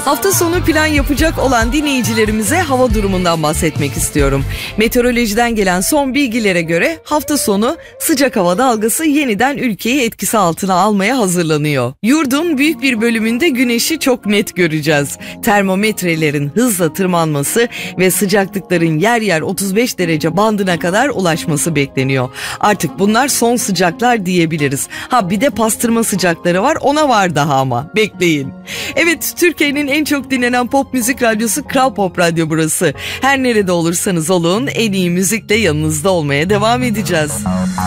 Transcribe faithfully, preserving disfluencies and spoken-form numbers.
Hafta sonu plan yapacak olan dinleyicilerimize hava durumundan bahsetmek istiyorum. Meteorolojiden gelen son bilgilere göre hafta sonu sıcak hava dalgası yeniden ülkeyi etkisi altına almaya hazırlanıyor. Yurdun büyük bir bölümünde güneşi çok net göreceğiz. Termometrelerin hızla tırmanması ve sıcaklıkların yer yer otuz beş derece bandına kadar ulaşması bekleniyor. Artık bunlar son sıcaklar diyebiliriz. Ha bir de pastırma sıcakları var, ona var daha ama bekleyin. Evet, Türkiye'nin en çok dinlenen pop müzik radyosu Kral Pop Radyo burası. Her nerede olursanız olun en iyi müzikle yanınızda olmaya devam edeceğiz.